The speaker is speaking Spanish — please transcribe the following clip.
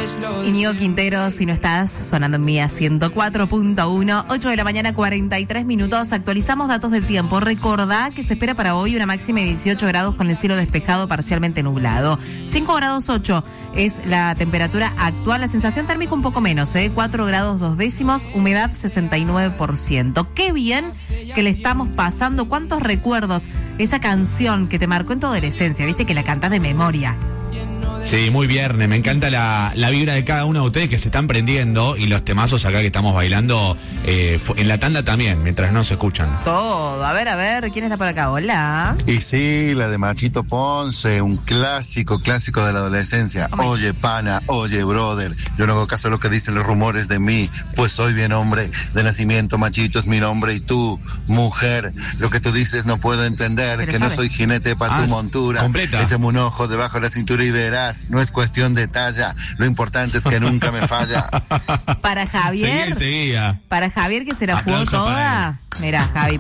Íñigo Quintero, si no estás, sonando en Mía 104.1, 8 de la mañana, 43 minutos. Actualizamos datos del tiempo. Recordá que se espera para hoy una máxima de 18 grados con el cielo despejado, parcialmente nublado. 5 grados 8 es la temperatura actual. La sensación térmica un poco menos, 4 grados 2 décimos, humedad 69%. Qué bien que le estamos pasando. ¿Cuántos recuerdos? Esa canción que te marcó en tu adolescencia, viste que la cantás de memoria. Sí, muy viernes, me encanta la vibra de cada uno de ustedes que se están prendiendo y los temazos acá que estamos bailando en la tanda también, mientras no se escuchan. Todo, a ver, ¿quién está por acá? Hola. Y sí, la de Machito Ponce, un clásico de la adolescencia. Oye, pana, oye, brother, yo no hago caso a lo que dicen los rumores de mí, pues soy bien hombre, de nacimiento Machito es mi nombre y tú, mujer, lo que tú dices no puedo entender, que no soy jinete para tu montura. Completa. Échame un ojo debajo de la cintura y verás. No es cuestión de talla, lo importante es que nunca me falla. Para Javier. Seguía. Para Javier que se la jugó Aplauso toda. Mirá, Javi.